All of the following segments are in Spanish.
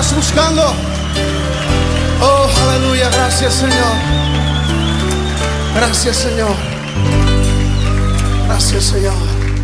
estás buscando. Oh, aleluya, gracias Señor. Gracias Señor. Gracias Señor.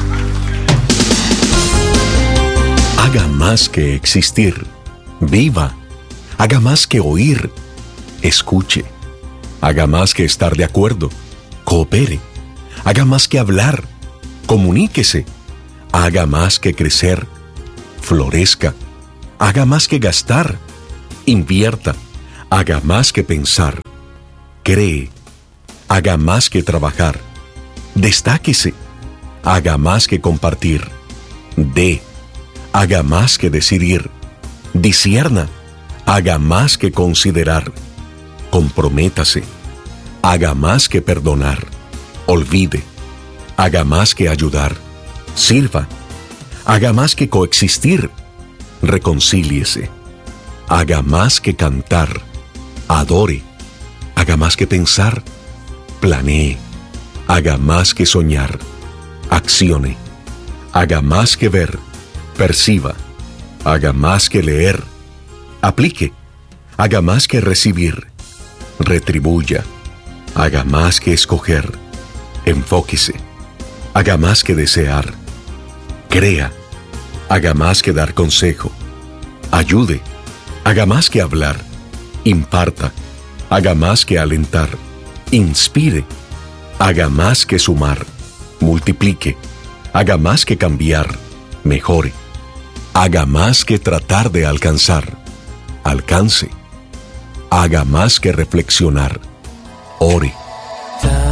Haga más que existir. Viva. Haga más que oír. Escuche. Haga más que estar de acuerdo. Coopere. Haga más que hablar. Comuníquese. Haga más que crecer. Florezca. Haga más que gastar. Invierta. Haga más que pensar. Cree. Haga más que trabajar. Destáquese. Haga más que compartir. Dé. Haga más que decidir. Discierna. Haga más que considerar. Comprométase. Haga más que perdonar. Olvide. Haga más que ayudar. Sirva. Haga más que coexistir. Reconcíliese. Haga más que cantar. Adore. Haga más que pensar. Planee. Haga más que soñar. Accione. Haga más que ver. Perciba. Haga más que leer. Aplique. Haga más que recibir. Retribuya. Haga más que escoger. Enfóquese. Haga más que desear. Crea. Haga más que dar consejo. Ayude. Haga más que hablar. Imparta. Haga más que alentar. Inspire. Haga más que sumar. Multiplique. Haga más que cambiar. Mejore. Haga más que tratar de alcanzar. Alcance. Haga más que reflexionar. Ore.